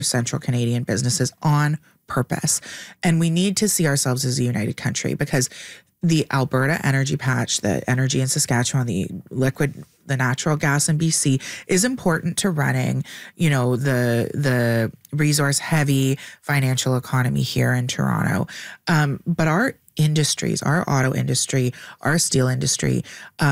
central Canadian businesses on purpose. And we need to see ourselves as a united country, because the Alberta energy patch, the energy in Saskatchewan, the natural gas in BC is important to running, the resource heavy financial economy here in Toronto. But our industries, our auto industry, our steel industry,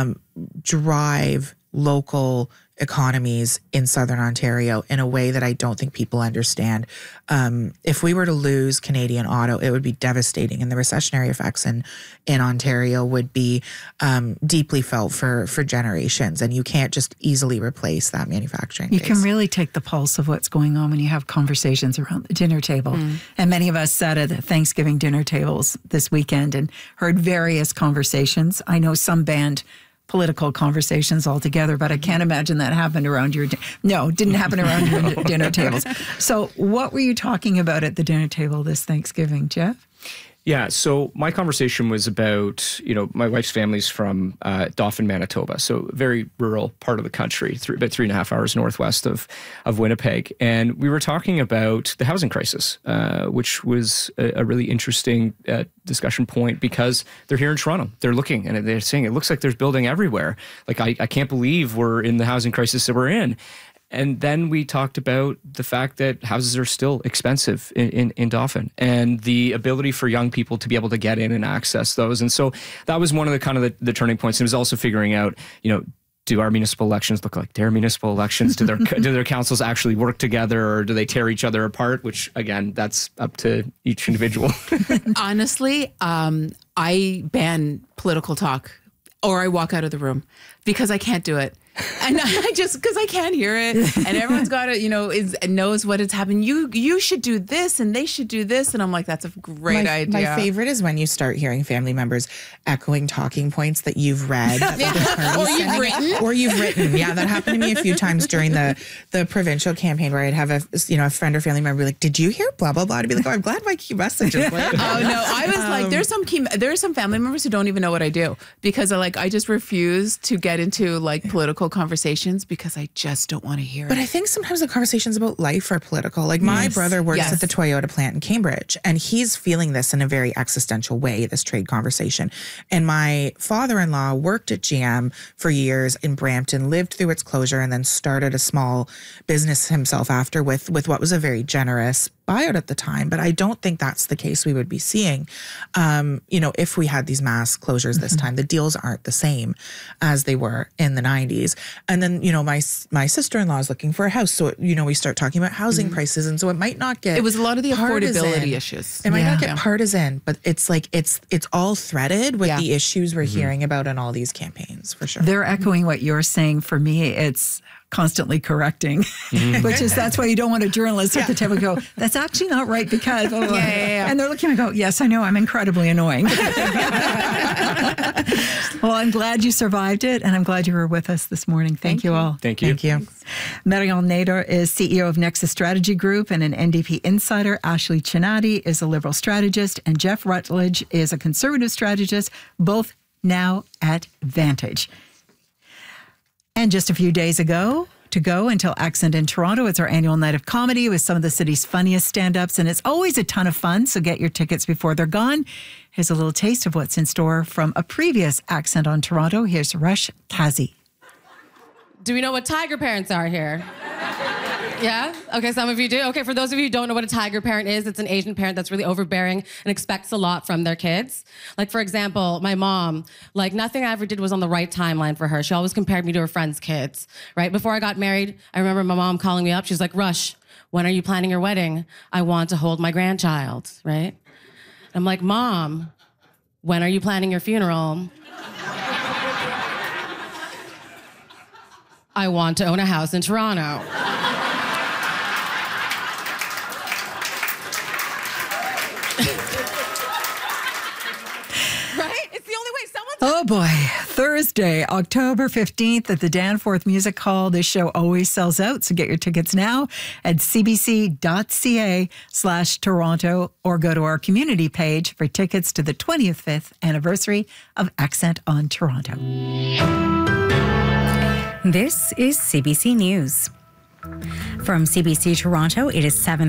drive local economies in Southern Ontario in a way that I don't think people understand. If we were to lose Canadian auto, it would be devastating, and the recessionary effects in Ontario would be deeply felt for generations, and you can't just easily replace that manufacturing base. You can really take the pulse of what's going on when you have conversations around the dinner table. And many of us sat at the Thanksgiving dinner tables this weekend and heard various conversations. I know some banned political conversations altogether, but I can't imagine that happened around your... No, didn't happen around your dinner tables. So what were you talking about at the dinner table this Thanksgiving, Jeff? Yeah, so my conversation was about, my wife's family's from Dauphin, Manitoba, so a very rural part of the country, about 3.5 hours northwest of Winnipeg. And we were talking about the housing crisis, which was a really interesting discussion point, because they're here in Toronto. They're looking and they're saying, it looks like there's building everywhere. Like, I can't believe we're in the housing crisis that we're in. And then we talked about the fact that houses are still expensive in Dauphin, and the ability for young people to be able to get in and access those. And so that was one of the turning points. It was also figuring out, do our municipal elections look like their municipal elections? Do their councils actually work together, or do they tear each other apart? Which, again, that's up to each individual. Honestly, I ban political talk, or I walk out of the room, because I can't do it. And because I can't hear it, and everyone's got it, knows what it's happening. You should do this, and they should do this, and I'm like, that's a great idea. My favorite is when you start hearing family members echoing talking points that you've read, or you've written. Yeah, that happened to me a few times during the provincial campaign, where I'd have a friend or family member be like, "Did you hear blah blah blah?" I'd be like, "Oh, I'm glad my key message is like." Oh no, I was like, there's some family members who don't even know what I do, because I just refuse to get into political conversations, because I just don't want to hear it. But I think sometimes the conversations about life are political. Like, my brother works at the Toyota plant in Cambridge, and he's feeling this in a very existential way, this trade conversation. And my father-in-law worked at GM for years in Brampton, lived through its closure, and then started a small business himself after with what was a very generous buyout at the time. But I don't think that's the case we would be seeing, if we had these mass closures this time. The deals aren't the same as they were in the 90s. And then, my sister-in-law is looking for a house. So, we start talking about housing prices. And so it might not get... It was a lot of the affordability issues. It might not get partisan, but it's like, it's all threaded with the issues we're hearing about in all these campaigns, for sure. They're echoing what you're saying. For me, it's constantly correcting, that's why you don't want a journalist at the table go, that's actually not right, because and they're looking and go, yes, I know, I'm incredibly annoying. Well, I'm glad you survived it, and I'm glad you were with us this morning. Thank you all. Thank you. Thank you. Marion Nader is CEO of Nexus Strategy Group and an NDP insider. Ashley Chinati is a Liberal strategist, and Jeff Rutledge is a Conservative strategist, both now at Vantage. And just a few days to go until Accent in Toronto. It's our annual night of comedy with some of the city's funniest stand-ups, and it's always a ton of fun, so get your tickets before they're gone. Here's a little taste of what's in store from a previous Accent on Toronto. Here's Rush Kazi. Do we know what tiger parents are here? Yeah? Okay, some of you do. Okay, for those of you who don't know what a tiger parent is, it's an Asian parent that's really overbearing and expects a lot from their kids. Like, for example, my mom, nothing I ever did was on the right timeline for her. She always compared me to her friends' kids, right? Before I got married, I remember my mom calling me up. She's like, Rush, when are you planning your wedding? I want to hold my grandchild, right? I'm like, Mom, when are you planning your funeral? I want to own a house in Toronto. Oh boy, Thursday, October 15th at the Danforth Music Hall. This show always sells out, so get your tickets now at cbc.ca/Toronto or go to our community page for tickets to the 25th anniversary of Accent on Toronto. This is CBC News. From CBC Toronto, it is 7.